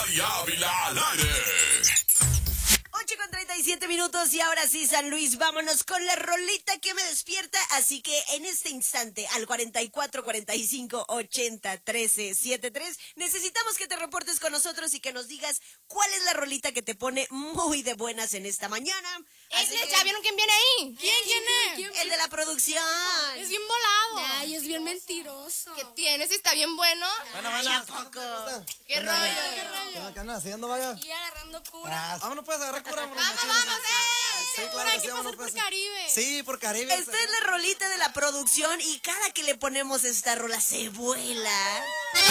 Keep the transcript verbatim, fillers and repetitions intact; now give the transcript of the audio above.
María Ávila al aire. ocho con treinta y siete minutos y ahora sí, San Luis, vámonos con la rolita que me despierta. Así que en este instante, al cuarenta y cuatro, cuarenta y cinco, ochenta, trece, setenta y tres, necesitamos que te reportes con nosotros y que nos digas cuál es la rolita que te pone muy de buenas en esta mañana. Así ¿Ya que, vieron quién viene ahí? ¿Quién, quién es? ¿Quién? el de la producción. Es bien volado. Ay, es bien mentiroso. ¿Qué tienes? ¿Está bien bueno? Bueno, Ay, bueno. ¿a poco? ¿Qué rollo? ¿Qué ¿Qué onda, qué andas haciendo, vaya? Y agarrando cura. Ah, vámonos pues a agarrar cura. Vamos, vamos, eh. Sí, Por claro que aquí sí, pasa vámonos por pues. Caribe. Sí, por Caribe. Esta es la rolita de la producción y cada que le ponemos esta rola se vuela.